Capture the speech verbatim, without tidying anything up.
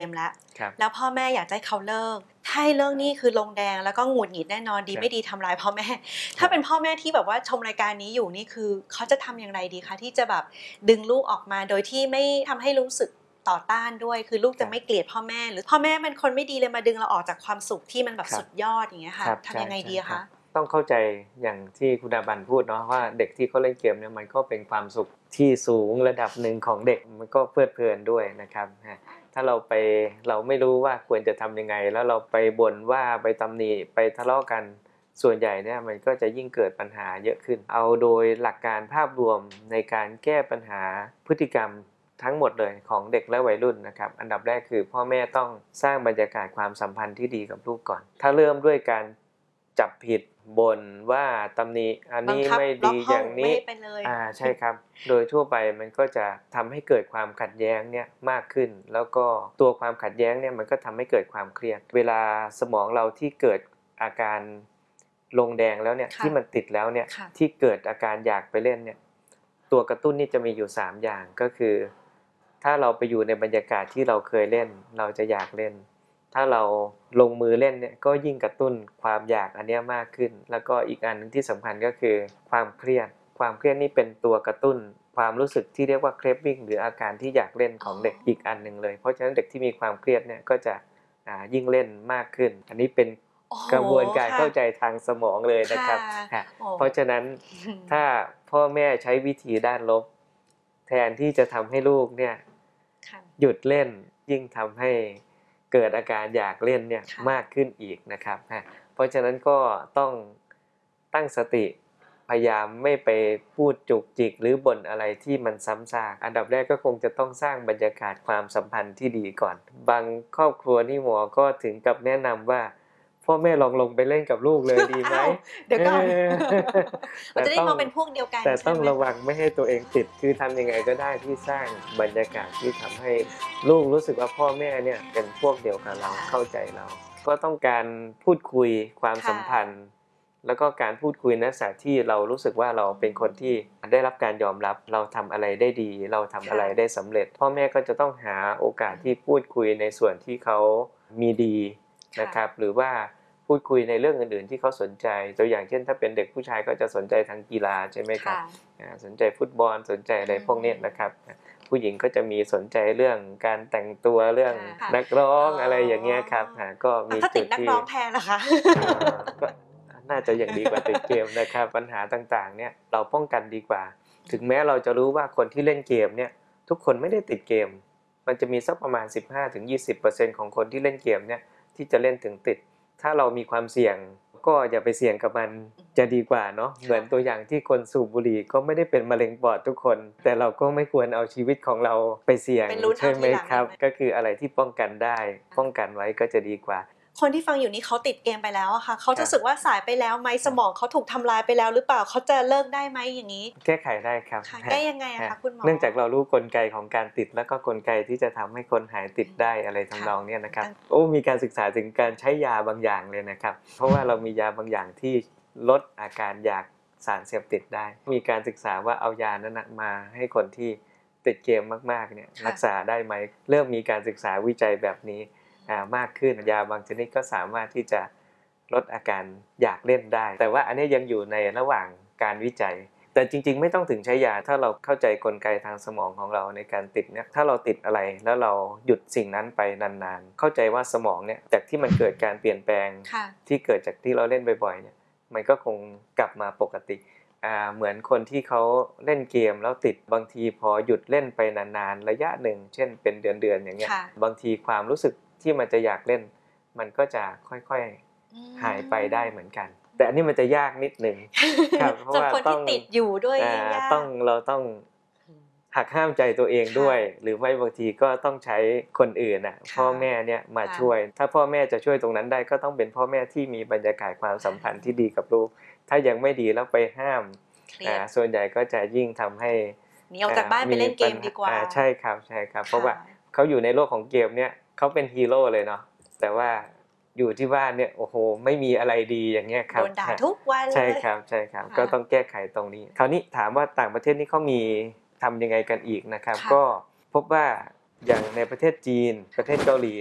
มแล้วแล้วพ่อแม่อยากให้เขาเลิกถ้าให้เลิกนี่คือลงแดงแล้วก็หงุดหงิดแน่นอนดีไม่ดีทำร้ายพ่อแม่ถ้าเป็นพ่อแม่ที่แบบว่าชมรายการนี้อยู่นี่คือเขาจะทำอย่างไรดีคะที่จะแบบดึงลูกออกมาโดยที่ไม่ทำให้รู้สึกต่อต้านด้วยคือลูกจะไม่เกลียดพ่อแม่หรือพ่อแม่เป็นคนไม่ดีเลยมาดึงเราออกจากความสุขที่มันแบบสุดยอดอย่างเงี้ยค่ะทำยังไงดีคะต้องเข้าใจอย่างที่คุณอาบันพูดเนาะว่าเด็กที่เขาเล่นเกมเนี่ยมันก็เป็นความสุขที่สูงระดับหนึ่งของเด็กมันก็เพลิดเพลินด้วยนะครับถ้าเราไปเราไม่รู้ว่าควรจะทำยังไงแล้วเราไปบ่นว่าไปตำหนิไปทะเลาะกันส่วนใหญ่เนี่ยมันก็จะยิ่งเกิดปัญหาเยอะขึ้นเอาโดยหลักการภาพรวมในการแก้ปัญหาพฤติกรรมทั้งหมดเลยของเด็กและวัยรุ่นนะครับอันดับแรกคือพ่อแม่ต้องสร้างบรรยากาศความสัมพันธ์ที่ดีกับลูกก่อนถ้าเริ่มด้วยการจับผิดบ่นว่าตำหนิอันนี้ไม่ดีอย่างนี้อ่าใช่ครับโดยทั่วไปมันก็จะทำให้เกิดความขัดแย้งเนี่ยมากขึ้นแล้วก็ตัวความขัดแย้งเนี่ยมันก็ทำให้เกิดความเครียดเวลาสมองเราที่เกิดอาการลงแดงแล้วเนี่ยที่มันติดแล้วเนี่ยที่เกิดอาการอยากไปเล่นเนี่ยตัวกระตุ้นนี่จะมีอยู่สามอย่างก็คือถ้าเราไปอยู่ในบรรยากาศที่เราเคยเล่นเราจะอยากเล่นถ้าเราลงมือเล่นเนี่ยก็ยิ่งกระตุ้นความอยากอันนี้มากขึ้นแล้วก็อีกอันนึงที่สำคัญก็คือความเครียดความเครียดนี่เป็นตัวกระตุ้นความรู้สึกที่เรียกว่าเครฟวิ่งหรืออาการที่อยากเล่นของเด็กอีกอันนึงเลยเพราะฉะนั้นเด็กที่มีความเครียดเนี่ยก็จะยิ่งเล่นมากขึ้นอันนี้เป็นกระบวนการเข้าใจทางสมองเลยนะครับเพราะฉะนั้นถ้าพ่อแม่ใช้วิธีด้านลบแทนที่จะทำให้ลูกเนี่ยหยุดเล่นยิ่งทำให้เกิดอาการอยากเล่นเนี่ยมากขึ้นอีกนะครับเพราะฉะนั้นก็ต้องตั้งสติพยายามไม่ไปพูดจุกจิกหรือบ่นอะไรที่มันซ้ำซากอันดับแรกก็คงจะต้องสร้างบรรยากาศความสัมพันธ์ที่ดีก่อนบางครอบครัวนี่หมอก็ถึงกับแนะนำว่าพ่อแม่ลองลงไปเล่นกับลูกเลยดีไหมเดี๋ยวก่อนมันจะได้มองเป็นพวกเดียวกันแต่ต้องระวังไม่ให้ตัวเองติดคือทำยังไงก็ได้ที่สร้างบรรยากาศที่ทำให้ลูกรู้สึกว่าพ่อแม่เนี่ยเป็นพวกเดียวกันเราเข้าใจเราก็ต้องการพูดคุยความสัมพันธ์แล้วก็การพูดคุยในลักษณะที่เรารู้สึกว่าเราเป็นคนที่ได้รับการยอมรับเราทำอะไรได้ดีเราทำอะไรได้สำเร็จพ่อแม่ก็จะต้องหาโอกาสที่พูดคุยในส่วนที่เขามีดีนะครับหรือว่าพูดคุยในเรื่องอื่นๆที่เขาสนใจตัวอย่างเช่นถ้าเป็นเด็กผู้ชายก็จะสนใจทางกีฬาใช่ไหมครับสนใจฟุตบอลสนใจอะไรพวกนี้นะครับผู้หญิงก็จะมีสนใจเรื่องการแต่งตัวเรื่องนักร้องอะไรอย่างเงี้ยครับก็มีจุดที่ถ้าติดนักร้องแทนนะคะน่าจะอย่างดีกว่าติดเกมนะครับปัญหาต่างๆเนี่ยเราป้องกันดีกว่าถึงแม้เราจะรู้ว่าคนที่เล่นเกมเนี่ยทุกคนไม่ได้ติดเกมมันจะมีสักประมาณ สิบห้าถึงยี่สิบเปอร์เซ็นต์ ของคนที่เล่นเกมเนี่ยที่จะเล่นถึงติดถ้าเรามีความเสี่ยงก็อย่าไปเสี่ยงกับมันจะดีกว่าเนาะเหมือนตัวอย่างที่คนสูบบุหรี่ก็ไม่ได้เป็นมะเร็งปอดทุกคนแต่เราก็ไม่ควรเอาชีวิตของเราไปเสี่ยงใช่ไหมครับก็คืออะไรที่ป้องกันได้ป้องกันไว้ก็จะดีกว่าคนที่ฟังอยู่นี้เขาติดเกมไปแล้วอะค่ะเขาจะรู้สึกว่าสายไปแล้วไหมสมองเขาถูกทำลายไปแล้วหรือเปล่าเขาจะเลิกได้ไหมอย่างนี้แก้ไขได้ครับแก้ยังไงอะคะคุณหมอเนื่องจากเรารู้กลไกของการติดแล้วก็กลไกที่จะทำให้คนหายติดได้อะไรทำนองนี้นะครับโอ้มีการศึกษาถึงการใช้ยาบางอย่างเลยนะครับเพราะว่าเรามียาบางอย่างที่ลดอาการอยากสารเสพติดได้มีการศึกษาว่าเอายานั้นมาให้คนที่ติดเกมมากๆเนี่ยรักษาได้ไหมเริ่มมีการศึกษาวิจัยแบบนี้มากขึ้นยาบางชนิดก็สามารถที่จะลดอาการอยากเล่นได้แต่ว่าอันนี้ยังอยู่ในระหว่างการวิจัยแต่จริงๆไม่ต้องถึงใช้ยาถ้าเราเข้าใจกลไกทางสมองของเราในการติดเนี่ยถ้าเราติดอะไรแล้วเราหยุดสิ่งนั้นไปนานๆเข้าใจว่าสมองเนี่ยจากที่มันเกิดการเปลี่ยนแปลงที่เกิดจากที่เราเล่นบ่อยๆเนี่ยมันก็คงกลับมาปกติอ่าเหมือนคนที่เขาเล่นเกมแล้วติดบางทีพอหยุดเล่นไปนานๆระยะหนึ่งเช่นเป็นเดือนๆอย่างเงี้ยบางทีความรู้สึกที่มันจะอยากเล่นมันก็จะค่อยๆหายไปได้เหมือนกันแต่อันนี้มันจะยากนิดนึงครับเพราะว่าต้องติดอยู่ด้วยต้องเราต้องหักห้ามใจตัวเองด้วยหรือไม่บางทีก็ต้องใช้คนอื่นน่ะพ่อแม่เนี่ยมาช่วยถ้าพ่อแม่จะช่วยตรงนั้นได้ก็ต้องเป็นพ่อแม่ที่มีบรรยากาศความสัมพันธ์ที่ดีกับลูกถ้ายังไม่ดีแล้วไปห้ามส่วนใหญ่ก็จะยิ่งทำให้หนีออกจากบ้านไปเล่นเกมดีกว่าใช่ครับใช่ครับเพราะว่าเขาอยู่ในโลกของเกมเนี่ยเขาเป็นฮีโร่เลยเนาะแต่ว่าอยู่ที่บ้านเนี่ยโอ้โหไม่มีอะไรดีอย่างเงี้ยครับโดนด่าทุกวันเลยใช่ครับใช่ครับก็ต้องแก้ไขตรงนี้คราวนี้ถามว่าต่างประเทศนี่เขามีทำยังไงกันอีกนะครับก็พบว่าอย่างในประเทศจีนประเทศเกาหลี